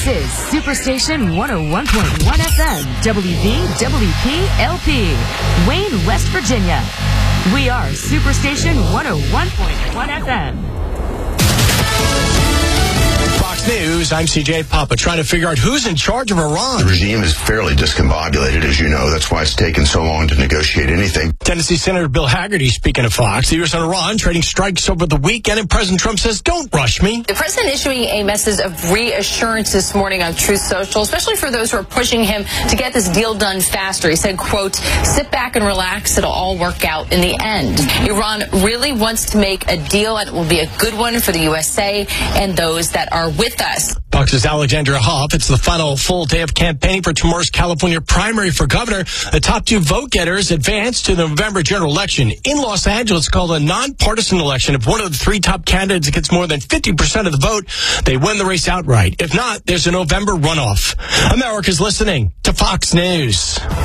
This is Superstation 101.1 FM, WVWP-LP, Wayne, West Virginia. We are Superstation 101.1 FM. Fox News, I'm CJ Papa, trying to figure out who's in charge of Iran. The regime is fairly discombobulated, as you know. That's why it's taken so long to negotiate anything. Tennessee Senator Bill Hagerty speaking to Fox. The U.S. and Iran trading strikes over the weekend, and President Trump says, don't rush me. The president issuing a message of reassurance this morning on Truth Social, especially for those who are pushing him to get this deal done faster. He said, quote, sit back and relax. It'll all work out in the end. Iran really wants to make a deal, and it will be a good one for the USA and those that are with us. Fox's Alexandra Hoff. It's the final full day of campaigning for tomorrow's California primary for governor. The top two vote-getters advance to the November general election. In Los Angeles, it's called a nonpartisan election. If one of the three top candidates gets more than 50% of the vote, they win the race outright. If not, there's a November runoff. America's listening to Fox News.